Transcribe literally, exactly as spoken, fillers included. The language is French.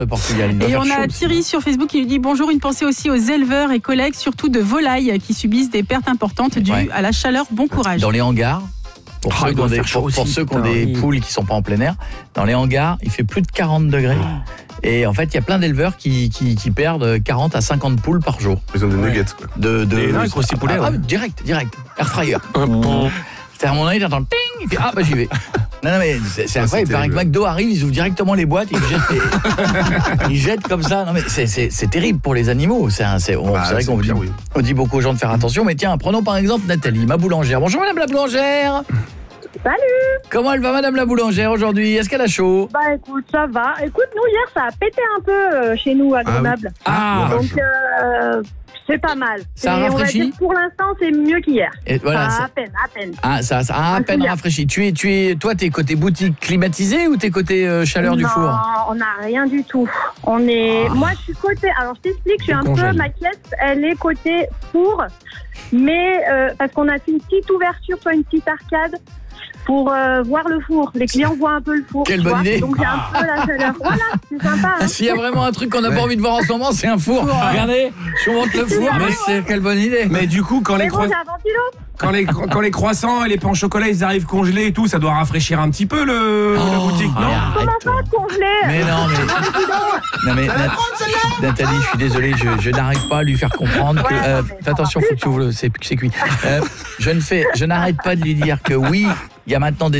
Le Portugal. Et on a Thierry sur Facebook qui nous dit bonjour, une pensée aussi aux éleveurs et collègues, surtout de volailles qui subissent des pertes importantes dues ouais. à la chaleur. Bon courage. Dans les hangars, pour oh, ceux qui ont des, pour, pour ceux qui ont des poules qui sont pas en plein air, dans les hangars, il fait plus de quarante degrés. Oh. Et en fait, il y a plein d'éleveurs qui, qui, qui perdent quarante à cinquante poules par jour. Ils ont des nuggets, quoi. De, de, non, ils croustilles poulet. Ah, ouais. ah, direct, direct. Air fryer. C'est à mon avis, t'entends ting, il fait ah bah j'y vais. Non, non, mais c'est, c'est incroyable. Il paraît que McDo arrive, ils ouvrent directement les boîtes, ils jettent, les... ils jettent comme ça. Non, mais c'est, c'est, c'est terrible pour les animaux. C'est, un, c'est, on, bah, c'est vrai c'est qu'on bien, dit, oui. on dit beaucoup aux gens de faire attention. Mais tiens, prenons par exemple Nathalie, ma boulangère. Bonjour Madame la boulangère. Salut. Comment elle va Madame la boulangère aujourd'hui? Est-ce qu'elle a chaud? Bah écoute, ça va. Écoute, nous hier, ça a pété un peu chez nous à Grenoble. Ah, oui. ah Donc... Euh... C'est pas mal. Ça a rafraîchi. On va dire, pour l'instant, c'est mieux qu'hier. Et voilà, ça a à peine, à peine. Ah, ça, ça a à peine rafraîchi. Tu es, tu es, toi, t'es côté boutique climatisée ou t'es côté euh, chaleur non, du four? Non, on n'a rien du tout. On est. Ah. Moi, je suis côté. Alors, je t'explique. Je suis un congèle. peu. Ma pièce, elle est côté four, mais euh, parce qu'on a une petite ouverture, soit une petite arcade. Pour euh, voir le four. Les clients voient un peu le four. Quelle bonne vois. idée. Donc il y a un peu la chaleur. Voilà, c'est sympa. Hein. S'il y a vraiment un truc qu'on n'a ouais. pas envie de voir en ce moment, c'est un four. Ouais. Regardez, je vous montre le four. Mais c'est quelle bonne idée. Mais du coup, quand mais les bon, croissants... Quand les, quand les croissants et les pains au chocolat ils arrivent congelés et tout, ça doit rafraîchir un petit peu le, oh, la boutique, non? Comment ça congelé? Mais non, mais, non, mais Nat... Nathalie, je suis désolé, je, je n'arrive pas à lui faire comprendre que. Euh, fais attention, faut que tu ouvres le. C'est, c'est cuit. Euh, je ne fais, je n'arrête pas de lui dire que oui, il y a maintenant des